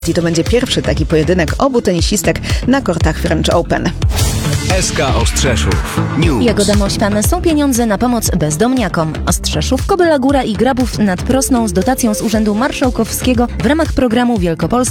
I to będzie pierwszy taki pojedynek obu tenisistek na kortach French Open. SK Ostrzeszów News. Jagoda Mośpan, są pieniądze na pomoc bezdomniakom. Ostrzeszów, Kobyla Góra i Grabów nad Prosną z dotacją z Urzędu Marszałkowskiego w ramach programu Wielkopolska